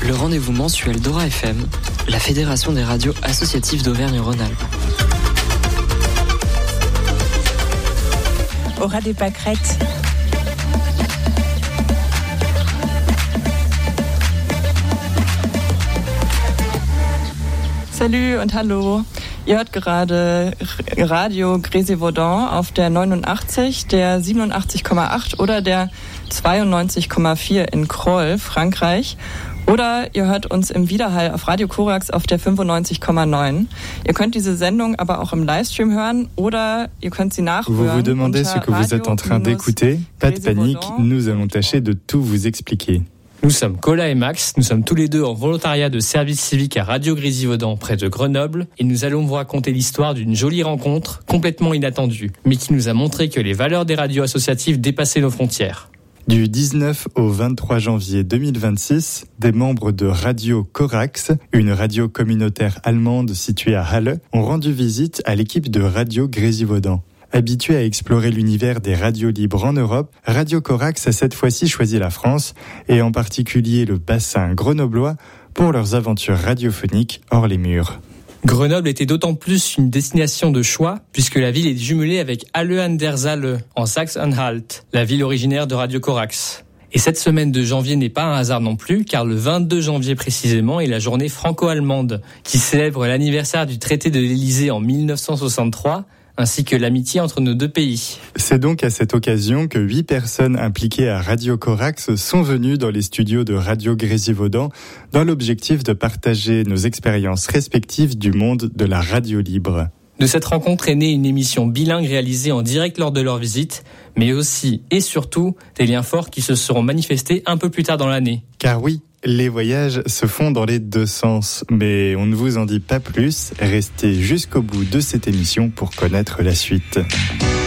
le rendez-vous mensuel d'Ora FM, la fédération des radios associatives d'Auvergne-Rhône-Alpes. Aura des pâquerettes. Salut und hallo. Ihr hört gerade Radio Grésivaudan auf der 89, der 87,8 oder der 92,4 in Crolles, Frankreich. Oder ihr hört uns im Widerhall auf Radio Korax auf der 95,9. Ihr könnt diese Sendung aber auch im Livestream hören oder ihr könnt sie nachhören. Vous vous demandez ce que vous êtes en train d'écouter? Pas de panique, nous allons tâcher de tout vous expliquer. Nous sommes Cola et Max, nous sommes tous les deux en volontariat de service civique à Radio Grésivaudan près de Grenoble et nous allons vous raconter l'histoire d'une jolie rencontre complètement inattendue, mais qui nous a montré que les valeurs des radios associatives dépassaient nos frontières. Du 19 au 23 janvier 2026, des membres de Radio Korax, une radio communautaire allemande située à Halle, ont rendu visite à l'équipe de Radio Grésivaudan. Habitué à explorer l'univers des radios libres en Europe, Radio Korax a cette fois-ci choisi la France, et en particulier le bassin grenoblois, pour leurs aventures radiophoniques hors les murs. Grenoble était d'autant plus une destination de choix, puisque la ville est jumelée avec Halle an der Saale, en Saxe-Anhalt, la ville originaire de Radio Korax. Et cette semaine de janvier n'est pas un hasard non plus, car le 22 janvier précisément est la journée franco-allemande, qui célèbre l'anniversaire du traité de l'Élysée en 1963, ainsi que l'amitié entre nos deux pays. C'est donc à cette occasion que 8 personnes impliquées à Radio Korax sont venues dans les studios de Radio Grésivaudan dans l'objectif de partager nos expériences respectives du monde de la radio libre. De cette rencontre est née une émission bilingue réalisée en direct lors de leur visite, mais aussi et surtout des liens forts qui se seront manifestés un peu plus tard dans l'année. Car oui, les voyages se font dans les deux sens, mais on ne vous en dit pas plus. Restez jusqu'au bout de cette émission pour connaître la suite.